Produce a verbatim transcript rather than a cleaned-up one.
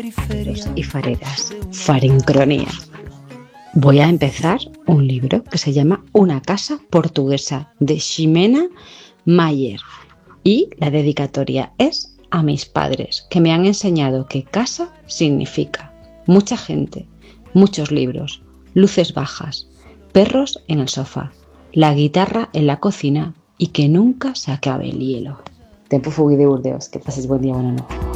Y fareras, Farincronía. Voy a empezar un libro que se llama Una casa portuguesa, de Ximena Mayer, y la dedicatoria es a mis padres, que me han enseñado que casa significa mucha gente, muchos libros, luces bajas, perros en el sofá, la guitarra en la cocina y que nunca se acabe el hielo. Tempo fugui de Burdeos, que pases buen día, buena noche.